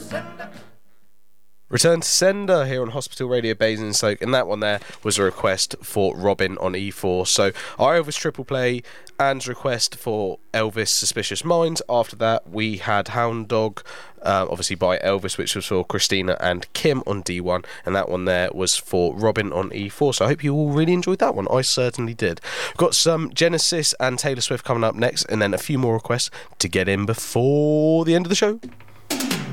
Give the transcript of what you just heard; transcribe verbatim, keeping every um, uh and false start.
Return to Sender here on Hospital Radio Basingstoke, and that one there was a request for Robin on E four. So our Elvis triple play, Anne's request for Elvis Suspicious Minds. After that we had Hound Dog, uh, obviously by Elvis, which was for Christina and Kim on D one, and that one there was for Robin on E four. So I hope you all really enjoyed that one. I certainly did. We've got some Genesis and Taylor Swift coming up next, and then a few more requests to get in before the end of the show.